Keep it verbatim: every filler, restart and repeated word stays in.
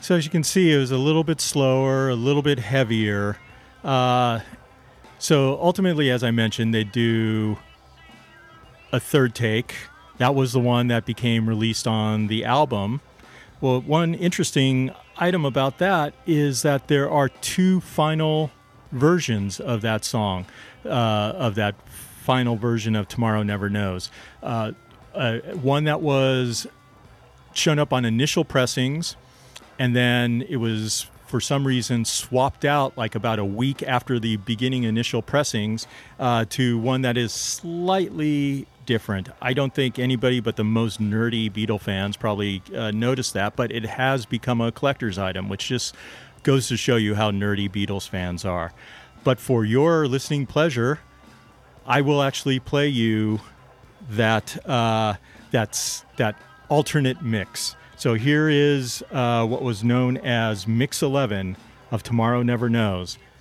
So as you can see, it was a little bit slower, a little bit heavier. Uh, so ultimately, as I mentioned, they do a third take. That was the one that became released on the album. Well, one interesting item about that is that there are two final versions of that song, uh, of that final version of Tomorrow Never Knows. Uh, uh, one that was shown up on initial pressings, and then it was, for some reason, swapped out like about a week after the beginning initial pressings uh, to one that is slightly different. I don't think anybody but the most nerdy Beatle fans probably uh, noticed that, but it has become a collector's item, which just goes to show you how nerdy Beatles fans are. But for your listening pleasure, I will actually play you that uh, that's that alternate mix. So here is uh, what was known as Mix eleven of Tomorrow Never Knows